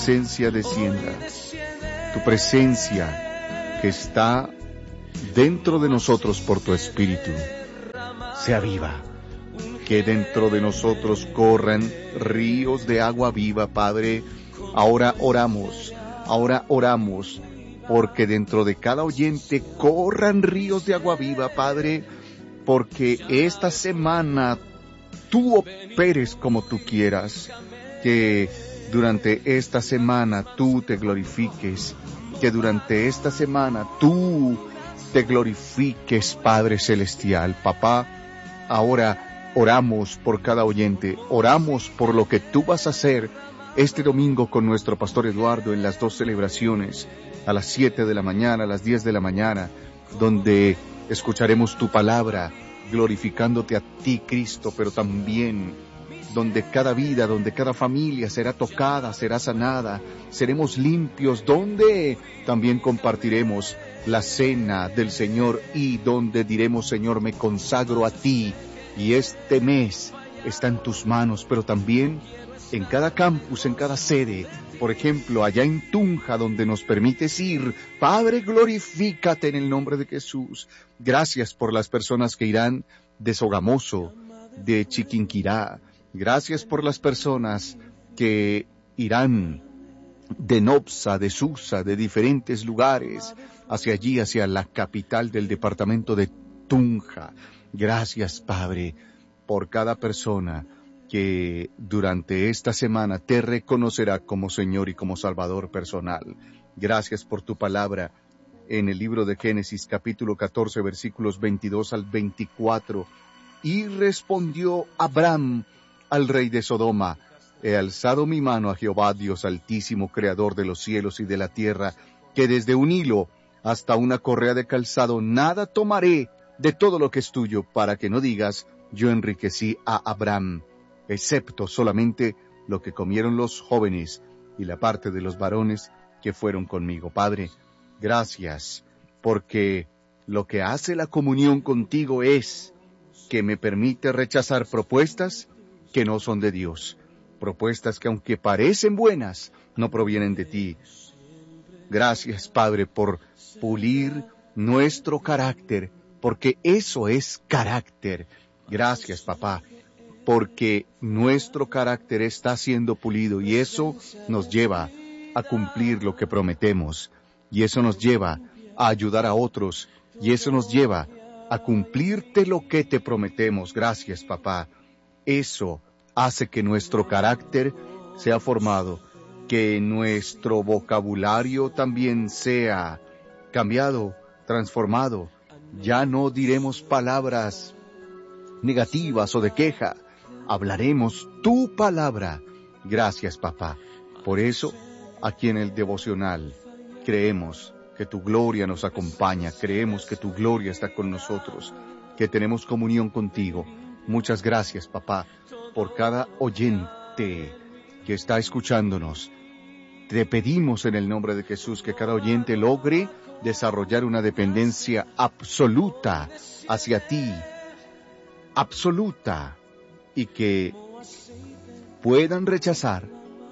presencia descienda, tu presencia que está dentro de nosotros por tu Espíritu, sea viva, que dentro de nosotros corran ríos de agua viva, Padre. Ahora oramos, porque dentro de cada oyente corran ríos de agua viva, Padre, porque esta semana tú operes como tú quieras, que durante esta semana tú te glorifiques, que durante esta semana tú te glorifiques, Padre Celestial. Papá, ahora oramos por cada oyente, oramos por lo que tú vas a hacer este domingo con nuestro Pastor Eduardo en las 2 celebraciones, a las 7 de la mañana, a las 10 de la mañana, donde escucharemos tu palabra, glorificándote a ti, Cristo, pero también donde cada vida, donde cada familia será tocada, será sanada, seremos limpios, donde también compartiremos la cena del Señor y donde diremos, Señor, me consagro a ti y este mes está en tus manos, pero también en cada campus, en cada sede, por ejemplo, allá en Tunja, donde nos permites ir. Padre, glorifícate en el nombre de Jesús. Gracias por las personas que irán de Sogamoso, de Chiquinquirá. Gracias por las personas que irán de Nopsa, de Susa, de diferentes lugares, hacia allí, hacia la capital del departamento de Tunja. Gracias, Padre, por cada persona que durante esta semana te reconocerá como Señor y como Salvador personal. Gracias por tu palabra en el libro de Génesis, capítulo 14, versículos 22 al 24. Y respondió Abraham al rey de Sodoma: he alzado mi mano a Jehová, Dios altísimo, creador de los cielos y de la tierra, que desde un hilo hasta una correa de calzado nada tomaré de todo lo que es tuyo, para que no digas, yo enriquecí a Abraham, excepto solamente lo que comieron los jóvenes y la parte de los varones que fueron conmigo. Padre, gracias, porque lo que hace la comunión contigo es que me permite rechazar propuestas que no son de Dios, propuestas que aunque parecen buenas, no provienen de ti. Gracias, Padre, por pulir nuestro carácter, porque eso es carácter. Gracias, papá, porque nuestro carácter está siendo pulido y eso nos lleva a cumplir lo que prometemos, y eso nos lleva a ayudar a otros, y eso nos lleva a cumplirte lo que te prometemos. Gracias, papá. Eso hace que nuestro carácter sea formado, que nuestro vocabulario también sea cambiado, transformado. Ya no diremos palabras negativas o de queja, hablaremos tu palabra. Gracias, papá. Por eso, aquí en el devocional, creemos que tu gloria nos acompaña, creemos que tu gloria está con nosotros, que tenemos comunión contigo. Muchas gracias, papá, por cada oyente que está escuchándonos. Te pedimos en el nombre de Jesús que cada oyente logre desarrollar una dependencia absoluta hacia ti, absoluta, y que puedan rechazar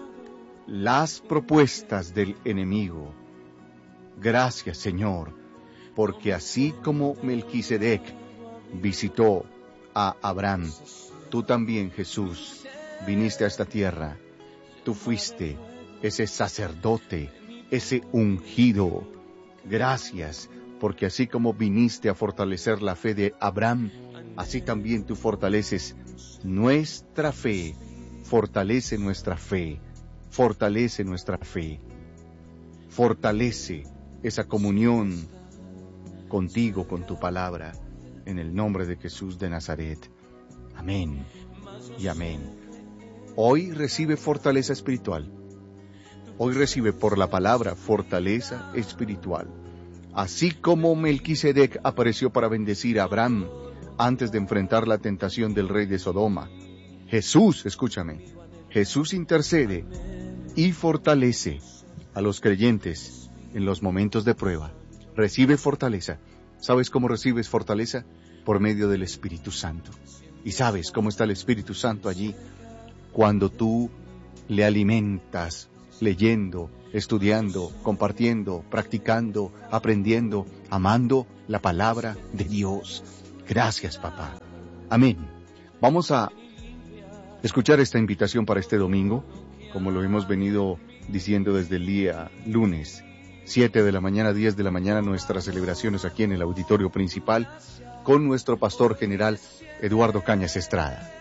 las propuestas del enemigo. Gracias, Señor, porque así como Melquisedec visitó a Abraham, tú también, Jesús, viniste a esta tierra. Tú fuiste ese sacerdote, ese ungido. Gracias, porque así como viniste a fortalecer la fe de Abraham, así también tú fortaleces nuestra fe. Fortalece nuestra fe, fortalece nuestra fe, fortalece esa comunión contigo, con tu palabra, en el nombre de Jesús de Nazaret. Amén y amén. Hoy recibe fortaleza espiritual. Hoy recibe por la palabra fortaleza espiritual. Así como Melquisedec apareció para bendecir a Abraham antes de enfrentar la tentación del rey de Sodoma, Jesús, escúchame, Jesús intercede y fortalece a los creyentes en los momentos de prueba. Recibe fortaleza. ¿Sabes cómo recibes fortaleza? Por medio del Espíritu Santo. ¿Y sabes cómo está el Espíritu Santo allí? Cuando tú le alimentas leyendo, estudiando, compartiendo, practicando, aprendiendo, amando la palabra de Dios. Gracias, papá. Amén. Vamos a escuchar esta invitación para este domingo, como lo hemos venido diciendo desde el día lunes. 7 de la mañana, 10 de la mañana, nuestras celebraciones aquí en el auditorio principal con nuestro pastor general Eduardo Cañas Estrada.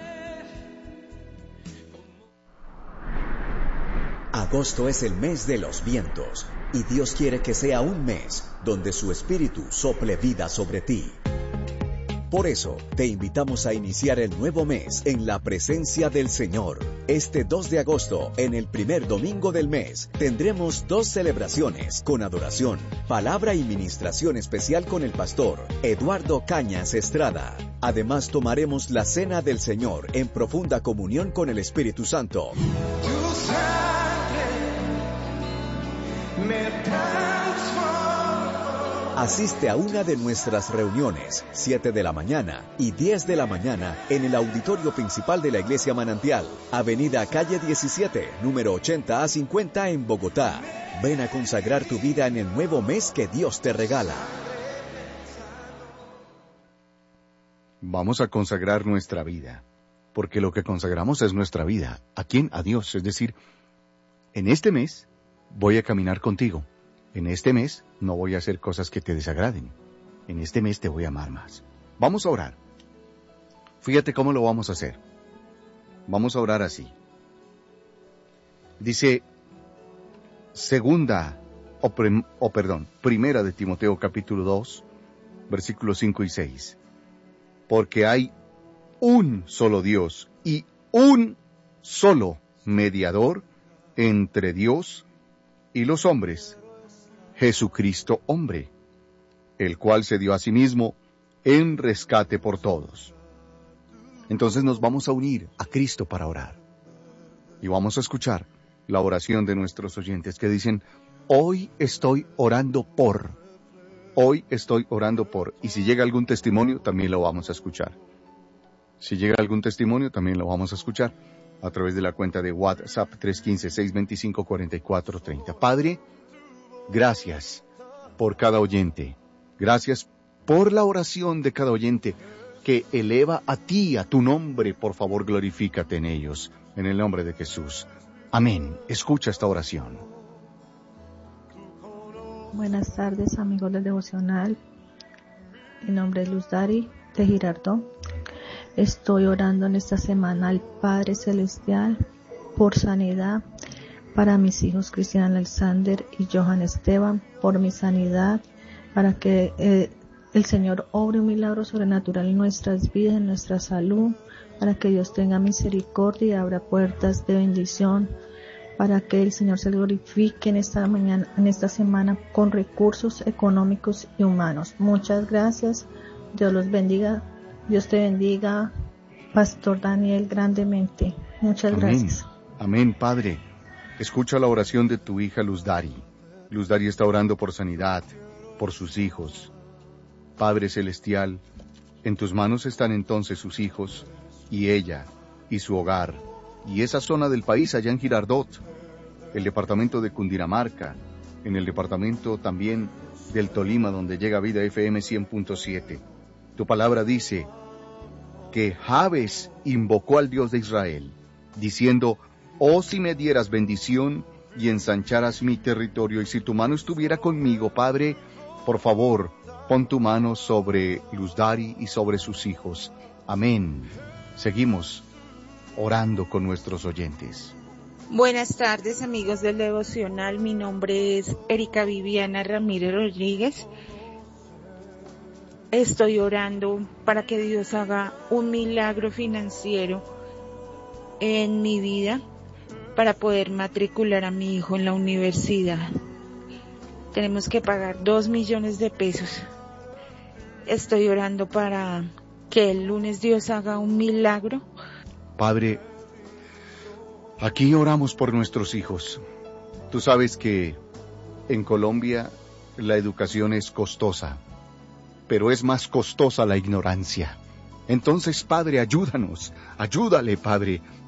Agosto es el mes de los vientos y Dios quiere que sea un mes donde su espíritu sople vida sobre ti. Por eso, te invitamos a iniciar el nuevo mes en la presencia del Señor. Este 2 de agosto, en el primer domingo del mes, tendremos 2 celebraciones con adoración, palabra y ministración especial con el pastor Eduardo Cañas Estrada. Además, tomaremos la Cena del Señor en profunda comunión con el Espíritu Santo. Tu sangre me transforma. Asiste a una de nuestras reuniones, 7 de la mañana y 10 de la mañana, en el auditorio principal de la Iglesia Manantial, Avenida Calle 17, número 80 a 50 en Bogotá. Ven a consagrar tu vida en el nuevo mes que Dios te regala. Vamos a consagrar nuestra vida, porque lo que consagramos es nuestra vida. ¿A quién? A Dios. Es decir, en este mes voy a caminar contigo. En este mes no voy a hacer cosas que te desagraden. En este mes te voy a amar más. Vamos a orar. Fíjate cómo lo vamos a hacer. Vamos a orar así. Dice, primera de Timoteo capítulo 2, versículos 5 y 6. Porque hay un solo Dios y un solo mediador entre Dios y los hombres, Jesucristo hombre, el cual se dio a sí mismo en rescate por todos. Entonces nos vamos a unir a Cristo para orar. Y vamos a escuchar la oración de nuestros oyentes que dicen, hoy estoy orando por. Hoy estoy orando por. Y si llega algún testimonio, también lo vamos a escuchar. Si llega algún testimonio, también lo vamos a escuchar a través de la cuenta de WhatsApp 315-625-4430. Padre, gracias por cada oyente. Gracias por la oración de cada oyente que eleva a ti, a tu nombre. Por favor, glorifícate en ellos. En el nombre de Jesús. Amén. Escucha esta oración. Buenas tardes, amigos del devocional. Mi nombre es Luz Dari de Girardot. Estoy orando en esta semana al Padre Celestial por sanidad para mis hijos Cristian Alexander y Johan Esteban, por mi sanidad, para que el Señor obre un milagro sobrenatural en nuestras vidas, en nuestra salud, para que Dios tenga misericordia y abra puertas de bendición, para que el Señor se glorifique en esta mañana, en esta semana, con recursos económicos y humanos. Muchas gracias. Dios los bendiga. Dios te bendiga, Pastor Daniel, grandemente. Muchas gracias. Amén, Padre. Escucha la oración de tu hija Luz Dari. Luz Dari está orando por sanidad, por sus hijos. Padre Celestial, en tus manos están entonces sus hijos, y ella, y su hogar, y esa zona del país allá en Girardot, el departamento de Cundinamarca, en el departamento también del Tolima, donde llega Vida FM 100.7. Tu palabra dice que Jabes invocó al Dios de Israel, diciendo, oh, si me dieras bendición y ensancharas mi territorio, y si tu mano estuviera conmigo, Padre, por favor, pon tu mano sobre Luz Dari y sobre sus hijos. Amén. Seguimos orando con nuestros oyentes. Buenas tardes, amigos del devocional. Mi nombre es Erika Viviana Ramírez Rodríguez. Estoy orando para que Dios haga un milagro financiero en mi vida para poder matricular a mi hijo en la universidad. Tenemos que pagar 2 millones de pesos. Estoy orando para que el lunes Dios haga un milagro. Padre, aquí oramos por nuestros hijos. Tú sabes que en Colombia la educación es costosa, pero es más costosa la ignorancia. Entonces, Padre, ayúdanos, ayúdale, Padre,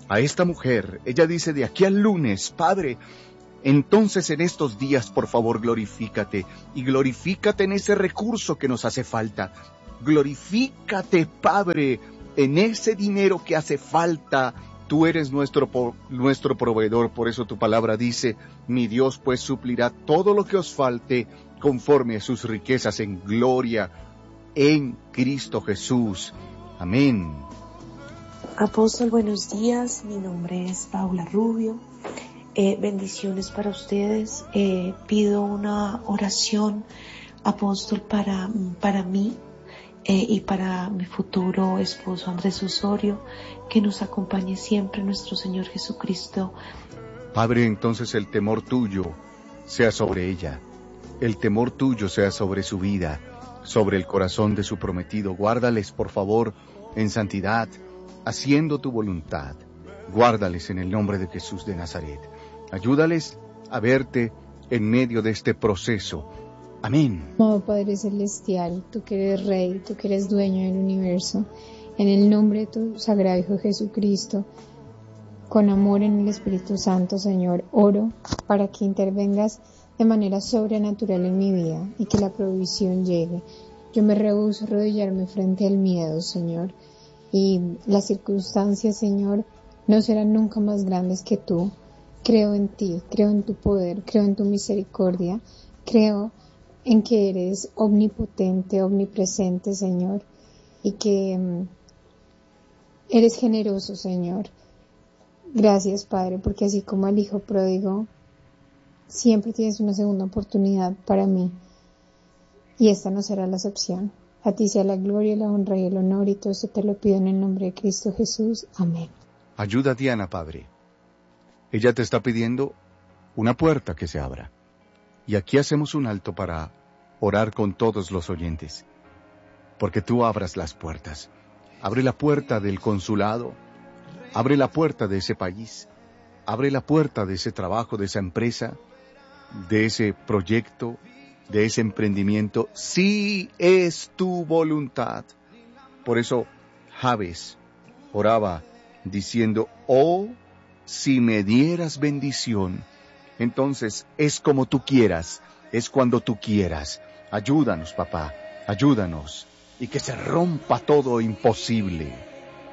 a esta mujer. Ella dice, de aquí al lunes, Padre, entonces en estos días, por favor, glorifícate. Y glorifícate en ese recurso que nos hace falta. Glorifícate, Padre, en ese dinero que hace falta. Tú eres nuestro proveedor, por eso tu palabra dice, mi Dios pues suplirá todo lo que os falte conforme a sus riquezas en gloria en Cristo Jesús. Amén. Apóstol, buenos días. Mi nombre es Paula Rubio. Bendiciones para ustedes. Pido una oración, apóstol, para mí y para mi futuro esposo Andrés Osorio, que nos acompañe siempre nuestro Señor Jesucristo. Padre, entonces el temor tuyo sea sobre ella, el temor tuyo sea sobre su vida, sobre el corazón de su prometido. Guárdales, por favor, en santidad, haciendo tu voluntad. Guárdales en el nombre de Jesús de Nazaret. Ayúdales a verte en medio de este proceso. Amén. Oh Padre Celestial, tú que eres Rey, tú que eres dueño del universo, en el nombre de tu sagrado Hijo Jesucristo, con amor en el Espíritu Santo, Señor, oro para que intervengas de manera sobrenatural en mi vida y que la provisión llegue. Yo me rehúso a arrodillarme frente al miedo, Señor, y las circunstancias, Señor, no serán nunca más grandes que tú. Creo en ti, creo en tu poder, creo en tu misericordia, creo en que eres omnipotente, omnipresente, Señor, y que eres generoso, Señor. Gracias, Padre, porque así como el Hijo pródigo, siempre tienes una segunda oportunidad para mí, y esta no será la excepción. A ti sea la gloria, la honra y el honor, y todo esto te lo pido en el nombre de Cristo Jesús. Amén. Ayuda a Diana, Padre. Ella te está pidiendo una puerta que se abra. Y aquí hacemos un alto para orar con todos los oyentes, porque tú abras las puertas. Abre la puerta del consulado, abre la puerta de ese país, abre la puerta de ese trabajo, de esa empresa, de ese proyecto, de ese emprendimiento, si es tu voluntad. Por eso Jabes oraba diciendo, oh, si me dieras bendición. Entonces es como tú quieras, es cuando tú quieras. Ayúdanos, papá, ayúdanos, y que se rompa todo imposible.